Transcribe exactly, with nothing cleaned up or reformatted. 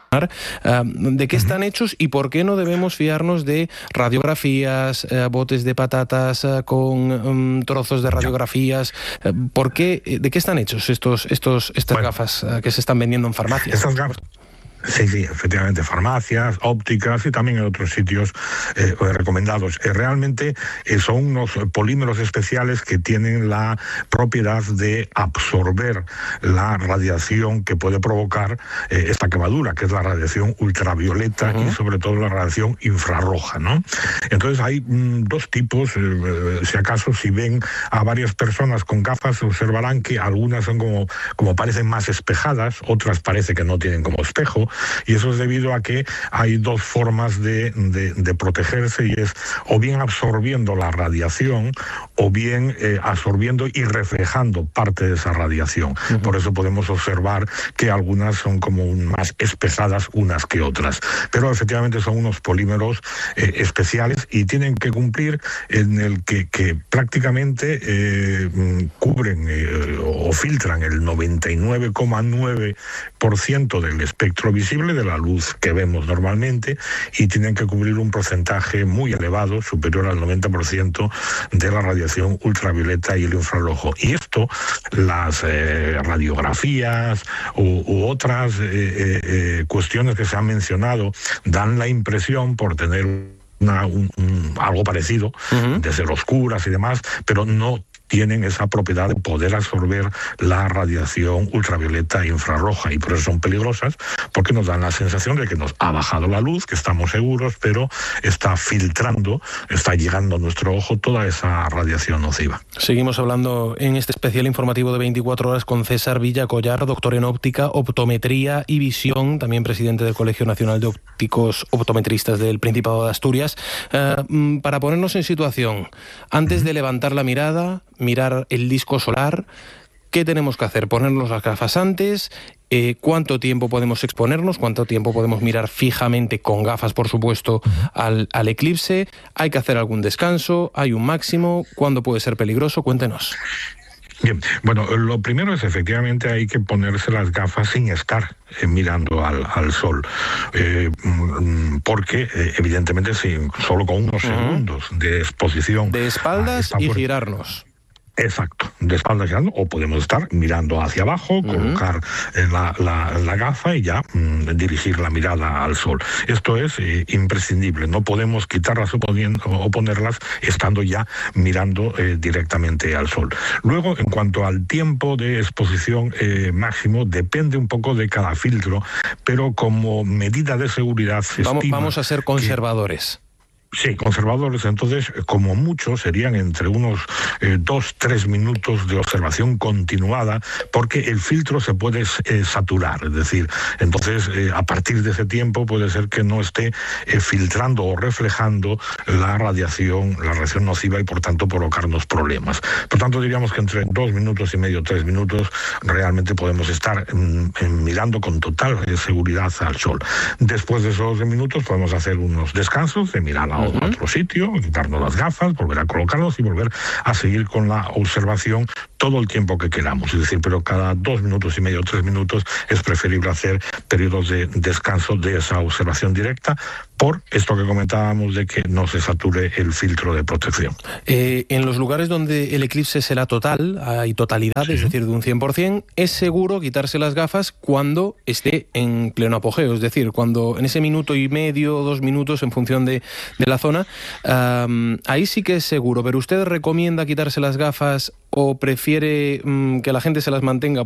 ¿De qué están hechos y por qué no debemos fiarnos de radiografías, eh, botes de patatas eh, con um, trozos de radiografías? Eh, ¿Por qué, ¿De qué están hechos estos, estos, estas bueno, gafas eh, que se están vendiendo en farmacias? Estas gafas... Sí, sí, efectivamente, farmacias, ópticas y también en otros sitios eh, recomendados. Eh, realmente eh, son unos polímeros especiales que tienen la propiedad de absorber la radiación que puede provocar eh, esta quemadura, que es la radiación ultravioleta uh-huh. y sobre todo la radiación infrarroja, ¿no? Entonces hay mm, dos tipos, eh, si acaso si ven a varias personas con gafas observarán que algunas son como, como parecen más espejadas, otras parece que no tienen como espejo. Y eso es debido a que hay dos formas de, de, de protegerse, y es o bien absorbiendo la radiación o bien eh, absorbiendo y reflejando parte de esa radiación. Uh-huh. Por eso podemos observar que algunas son como más espejadas unas que otras. Pero efectivamente son unos polímeros eh, especiales y tienen que cumplir en el que, que prácticamente eh, cubren eh, o filtran el noventa y nueve coma nueve por ciento del espectro visible de la luz que vemos normalmente, y tienen que cubrir un porcentaje muy elevado, superior al noventa por ciento de la radiación ultravioleta y el infrarrojo. Y esto, las eh, radiografías u, u otras eh, eh, cuestiones que se han mencionado, dan la impresión, por tener una, un, un, algo parecido, uh-huh. de ser oscuras y demás, pero no tienen esa propiedad de poder absorber la radiación ultravioleta e infrarroja, y por eso son peligrosas, porque nos dan la sensación de que nos ha bajado la luz, que estamos seguros, pero está filtrando, está llegando a nuestro ojo toda esa radiación nociva. Seguimos hablando en este especial informativo de veinticuatro horas con César Villacollar, doctor en óptica, optometría y visión, también presidente del Colegio Nacional de Ópticos Optometristas del Principado de Asturias. Uh, para ponernos en situación, antes de levantar la mirada, mirar el disco solar, ¿qué tenemos que hacer? ¿Ponernos las gafas antes? Eh, ¿Cuánto tiempo podemos exponernos? ¿Cuánto tiempo podemos mirar fijamente, con gafas por supuesto, al, al eclipse? ¿Hay que hacer algún descanso? ¿Hay un máximo? ¿Cuándo puede ser peligroso? Cuéntenos. Bien, bueno, lo primero es efectivamente hay que ponerse las gafas sin estar eh, mirando al, al sol, eh, porque eh, evidentemente sí, solo con unos uh-huh. segundos de exposición. De espaldas y girarnos. Exacto, de espaldas girando, o podemos estar mirando hacia abajo, uh-huh. colocar la, la, la gafa y ya mmm, dirigir la mirada al sol. Esto es eh, imprescindible, no podemos quitarlas o, poniendo, o ponerlas estando ya mirando eh, directamente al sol. Luego, en cuanto al tiempo de exposición eh, máximo, depende un poco de cada filtro, pero como medida de seguridad se vamos, estima vamos a ser conservadores. Que, Sí, conservadores, entonces como mucho serían entre unos eh, dos, tres minutos de observación continuada, porque el filtro se puede eh, saturar, es decir, entonces eh, a partir de ese tiempo puede ser que no esté eh, filtrando o reflejando la radiación, la radiación nociva, y por tanto provocarnos problemas. Por tanto diríamos que entre dos minutos y medio, tres minutos realmente podemos estar en, en, mirando con total eh, seguridad al sol. Después de esos minutos podemos hacer unos descansos de mirar a Uh-huh. otro sitio, quitarnos las gafas, volver a colocarnos y volver a seguir con la observación todo el tiempo que queramos. Es decir, pero cada dos minutos y medio, tres minutos es preferible hacer periodos de descanso de esa observación directa, por esto que comentábamos de que no se sature el filtro de protección. Eh, en los lugares donde el eclipse será total, hay totalidad, sí. es decir, de un cien por ciento, es seguro quitarse las gafas cuando esté en pleno apogeo, es decir, cuando en ese minuto y medio, dos minutos, en función de, de la zona, um, ahí sí que es seguro. Pero ¿usted recomienda quitarse las gafas o prefiere um, que la gente se las mantenga